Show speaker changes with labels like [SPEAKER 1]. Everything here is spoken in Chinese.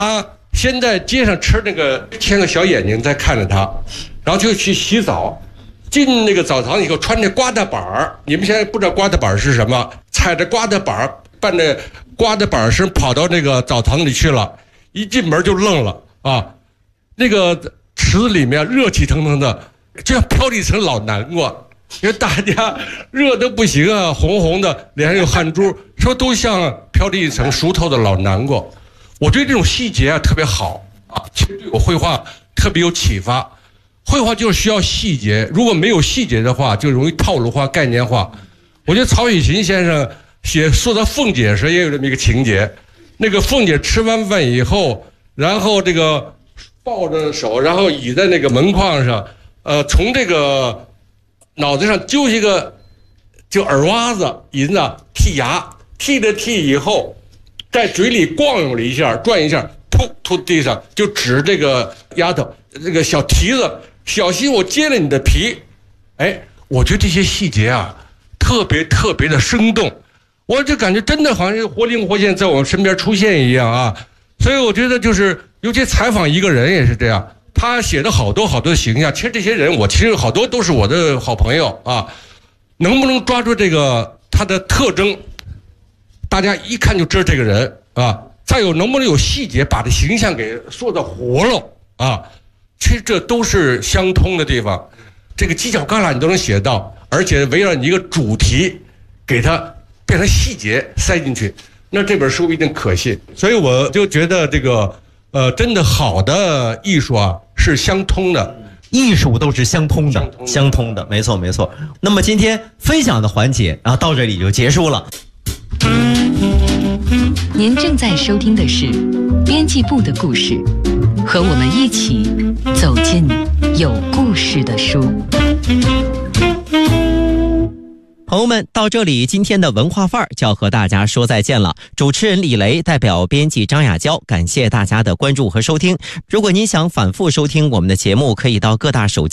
[SPEAKER 1] 他先在街上吃那个牵个小眼睛在看着他，然后就去洗澡。进那个澡堂以后，穿着刮大板儿，你们现在不知道刮大板儿是什么，踩着刮大板儿，伴着刮大板儿声跑到那个澡堂里去了。一进门就愣了啊！那个池子里面热气腾腾的，就像飘了一层老南瓜，因为大家热得不行啊，红红的，脸上有汗珠，说都像飘了一层熟透的老南瓜。我觉得这种细节啊特别好啊，其实对我绘画特别有启发。绘画就是需要细节，如果没有细节的话，就容易套路化、概念化。我觉得曹雪芹先生塑造凤姐时也有这么一个情节，那个凤姐吃完饭以后，然后这个抱着手，然后倚在那个门框上，从这个脑袋上揪一个就耳挖子银子剔牙，剔了剔以后，在嘴里逛悠了一下，转一下，噗吐地上，就指这个丫头这个小蹄子。小心我揭了你的皮。哎，我觉得这些细节啊特别特别的生动，我就感觉真的好像是活灵活现在我们身边出现一样啊。所以我觉得就是尤其采访一个人也是这样，他写的好多好多形象，其实这些人我其实好多都是我的好朋友啊，能不能抓住这个他的特征，大家一看就知道这个人啊。再有能不能有细节把这形象给塑造活了啊，其实这都是相通的地方，这个犄角旮旯你都能写到，而且围绕你一个主题给它变成细节塞进去，那这本书一定可信。所以我就觉得这个真的好的艺术啊是相通的，
[SPEAKER 2] 艺术都是相通的，没错没错。那么今天分享的环节到这里就结束了。
[SPEAKER 3] 您正在收听的是编辑部的故事，和我们一起走进有故事的书。
[SPEAKER 2] 朋友们，到这里今天的文化范儿就要和大家说再见了。主持人李雷代表编辑张雅娇，感谢大家的关注和收听。如果您想反复收听我们的节目，可以到各大手机